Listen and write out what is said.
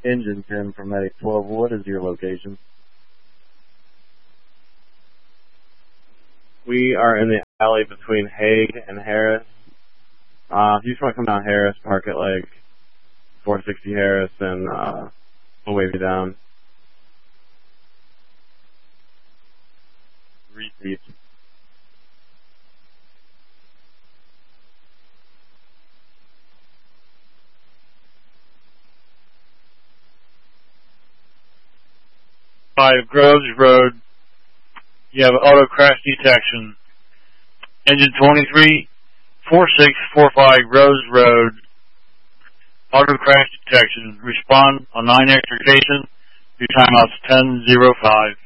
Engine 10 from Medic 12. What is your location? We are in the alley between Hague and Harris. If you just want to come down Harris, park at like 460 Harris, and we'll wave you down. Repeat. Groves Road. You have auto crash detection. Engine 23, 4645 Rose Road. Auto crash detection. Respond on 9 extrication. Your timeout's 10:05.